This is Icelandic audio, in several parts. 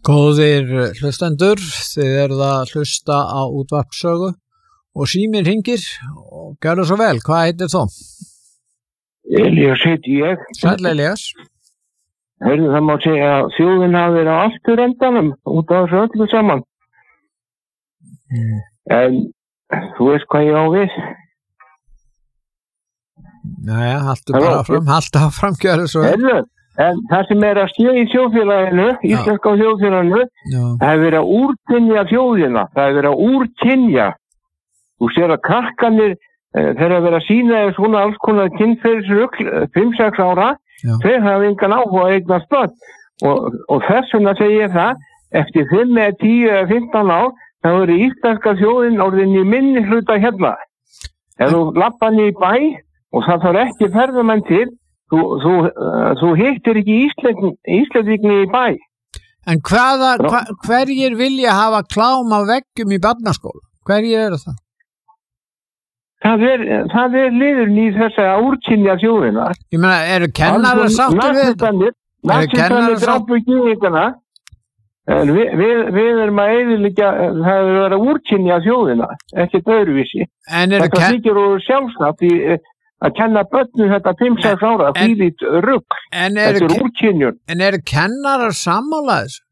Góðir hlustendur, þið eruð að hlusta á útvarpssögu og síminn hringir og gjörðu svo vel. Hvað heitir þú? Elías heiti ég. Sæll Elías. Heyrðu, það má segja að þjóðin hafi verið á afturendanum út af þessu öllu saman. En þú veist hvað ég á við? Jæja, haltu áfram, gjörðu svo vel. Heyrðu, en það sem er að skilja í þjóðfélaginu, íslenska þjóðfélaginu, það er verið að úrkynja þjóðina, það er verið að úrkynja. Þú sér að krakkanir þegar að vera að sýna svona alls konar kynferðisrugl 5-6 ára, þeir hafa engan áhuga að eignast börn. Og þess vegna segi ég það, eftir 5, 10 eða 15 ár, þá er íslenska þjóðin orðin í minni hluta hérna. Ef þú lappar niður í bæ og það þarf ekki ferðamenn til, þú hittir ekki Íslendingi í bæ. En hverjir vilja hafa klám á veggjum í barnaskóla? Hverjir eru það? Það er liðurinn í þess að úrkynja þjóðina. Ég meina, eru kennarar sáttir við þetta? Nasistannir drápu gyðingana, en við erum að eyðileggja, það er verið að úrkynja þjóðina, ekkert öðruvísi. Þetta þykir úr sjálfsagt að kenna börnum þetta 5-6 ára, þvílíkt rugl. Þetta er úrkynjun. En eru kennarar sammála þessu?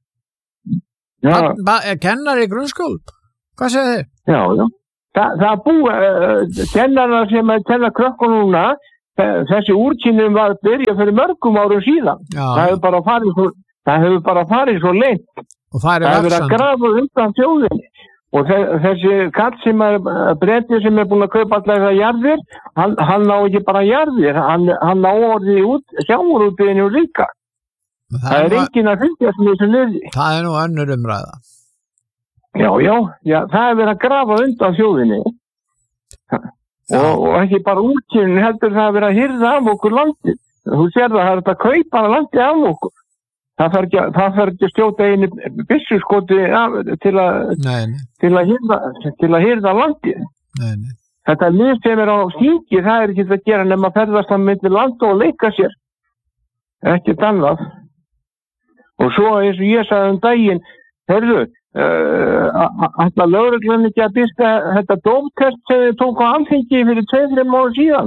Kennarar í grunnskóla? Hvað segir þið? Já. Það búa kennarar sem að kenna krökkum núna, þessi úrkynjun var að byrja fyrir mörgum árum síðan. Það hefur bara farið svo lengt. Það hefur verið að grafa undan þjóðinni. Og þessi kall sem er Breti sem er búin að kaupa allar það jarðir, hann ná ekki bara jarðir, hann ná orðið út sjávarútveginni og líka. Það er enginn að fylgjast með þessu liði. Það er nú önnur umræða. Já, það er verið að grafa undan þjóðinni. Og ekki bara útkynin, heldur það að vera að hirða af okkur landið. Þú sér það er að kaupa landið af okkur. Það þarf ekki að stjóta einu byssuskoti til að hirða landið. Nei. Þetta lið sem er á stíki, það er ekki að gera nema að ferðast að myndi landa og leika sér. Ekkert annað. Og svo eins og ég sagði daginn, heyrðu, ætla lögreglan ekki að byrsta þetta dómtest sem þið tók á Alþingi fyrir 2-3 ára síðan.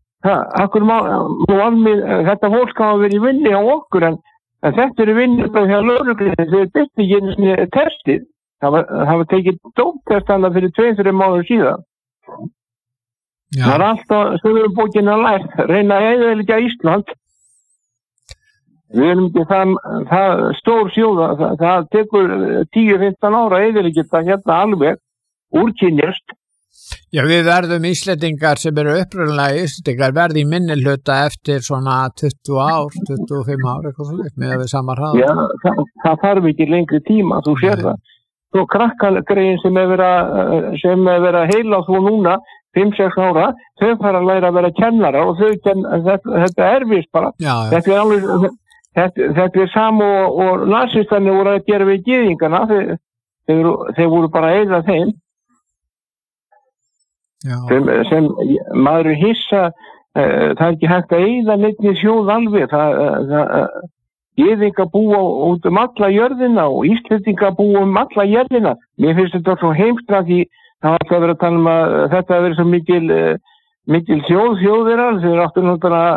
Þetta fólk hafa verið í vinni á okkur, en þetta er vinni hjá lögreglunni, þau byrsti ekki einu testið. Það var tekið dómtest annað fyrir 2-3 ára síðan. Já. Það er alltaf sögurbókin að lært, reyna að eyðileggja Ísland. Við erum ekki það stór sjóða, það tekur 10-15 ára að eyðileggja þetta hérna alveg úrkynjast. Já, við verðum Íslendingar sem eru upprunalega Íslendingar verði í minni hluta eftir svona 20 ár, 25 ár, eitthvað svolítið, með við sama hraða. Já, það þarf ekki lengri tíma, þú sér það. Svo krakkagrein sem er verið að heila þú núna, 5-6 ára, þau fara að læra að vera kennara og þetta er vist bara. Já. Þetta er alveg... Þetta er samu og nasistannir voru að gera við gyðingana, þeir voru bara að eyða þeim. Já. Sem maður er hissa, það er ekki hægt að eyða neittni þjóð alveg. Gyðingar búa út alla jörðina og Íslendingar búa alla jörðina. Mér finnst þetta svo heimstra því það var alltaf verið að tala um að þetta verið svo mikil þjóðir, þeir áttu náttúrulega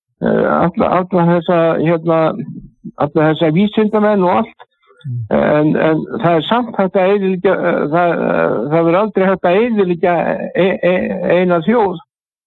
alla þessa vísindamenn og allt en það er samt hægt að eyðileggja það verður aldrei hægt að eyðileggja eina þjóð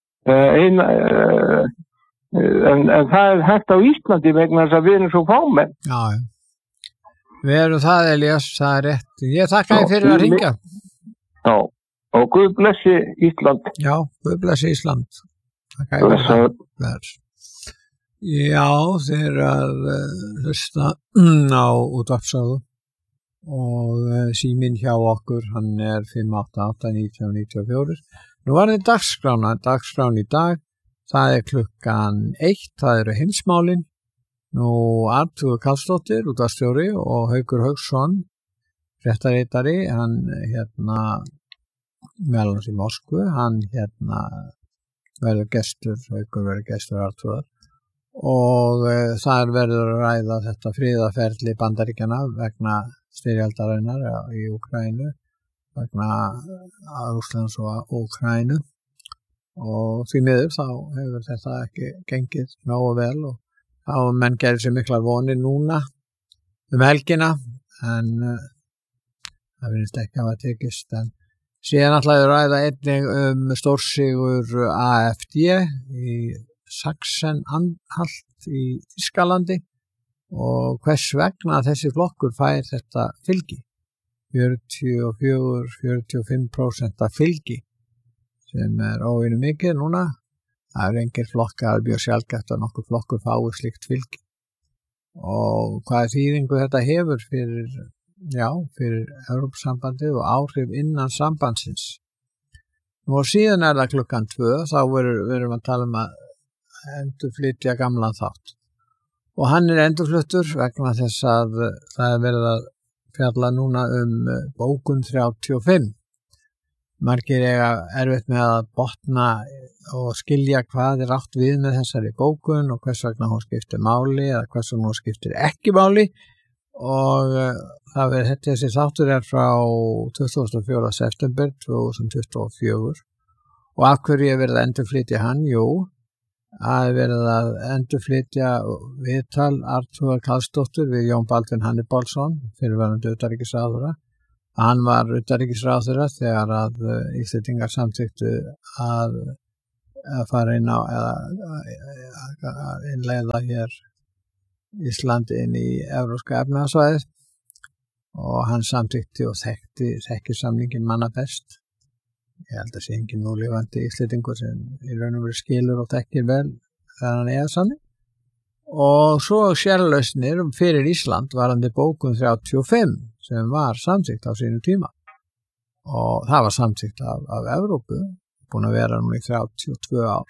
en það er hægt á Íslandi vegna þess að við erum svo fámenn. Já, við erum það Elías, það er rétt. Ég þakka þér fyrir að hringja. Já, og Guð blessi Ísland. Já, Guð blessi Ísland. Blessaður. Já, þeir eru að hlusta á útvarpssögu og síminn hjá okkur, hann er 588-1994. Nú var þetta dagskráin í dag, það er klukkan 1, það eru heimsmálin. Nú Arnþrúður Karlsdóttir, útvarpsstjóri og Haukur Hauksson, fréttaritari, hann meðal annars í Moskvu, hann verður gestur, Haukur verður gestur Arnþrúðar. og þar verður að ræða þetta friðarferli Bandaríkjanna vegna styrjaldarinnar í Úkraínu, vegna Rússlands og Úkraínu, og því miður þá hefur þetta ekki gengið nógu vel og þá menn gerir sér miklar vonir núna helgina, en það virðist ekki hafa tekist. En síðan ætlaði ræða einnig stórsigur AfD í Sachsen-Anhalt í Þýskalandi og hvers vegna þessi flokkur fær þetta fylgi, 44-45% af fylgi, sem óvenju mikið núna. Það engir flokkar, mjög sjaldgæft að nokkur flokkur fái slíkt fylgi. Og hvað þýðingu þetta hefur fyrir Evrópusambandið og áhrif innan sambandsins. Nú og síðan það klukkan 2, þá verum að tala að endurflytja gamlan þátt. Og hann endurfluttur vegna þess að það verið að fjalla núna bókun 35. Margir eiga erfitt með að botna og skilja hvað átt við með þessari bókun og hvers vegna hún skiptir máli eða hvers vegna hún skiptir ekki máli, og þessi þáttur frá 24. september 2024 og af hverju verið að endurflytja hann? Jú, að verið að endurflytja viðtal Arthúrar Karlsdóttur við Jón Baldvin Hannibalsson, fyrrverandi utanríkisráðherra. Hann var utanríkisráðherra þegar að Íslendingar samþykktu að fara inn á eða innleiða hér Ísland inn í Evrópska efnahagssvæðið, og hann samþykkti og þekkir samningin manna best. Ég held að sé engin núlifandi Íslendingur sem í raun og veru skilur og þekkir vel þegar hann samning. Og svo sérlausnir fyrir Ísland varandi bókun 35 sem var samþykkt á sínu tíma, og það var samþykkt af Evrópu, búin að vera nú í 32 ár,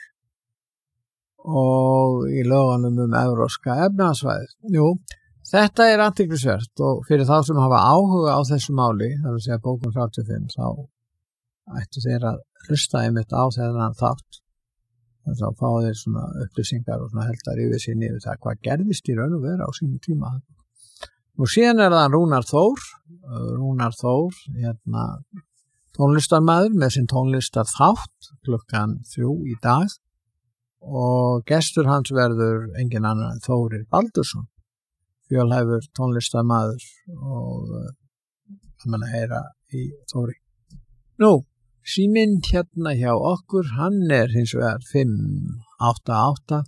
og í lögunum Evrópska efnahagssvæðið. Jú, þetta athyglisvert, og fyrir þá sem hafa áhuga á þessu máli, það er að segja bókun 35, þá ættu þeir að hlusta einmitt á þennan þátt. Þannig að fá þeir svona upplýsingar og svona heldar yfir sér niður það hvað gerðist í raun og veru á sínum tíma. Og síðan það Rúnar Þór, tónlistarmaður með sinn tónlistarþátt klukkan 3 í dag, og gestur hans verður engin annar en Þórir Baldursson, fjölhæfur tónlistarmaður, og það mann að heyra í Þóri. Nú, síminn hjá okkur, hann hins vegar 588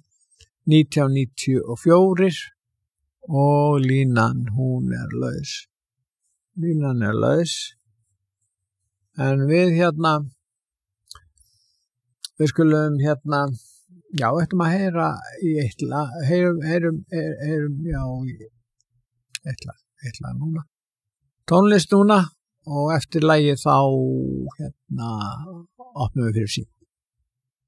1994 og línan hún laus. Línan laus. En við við skulum ættum að heyra í eitt lag núna. Tónlist núna, og eftir lagið þá opnum við fyrir sín.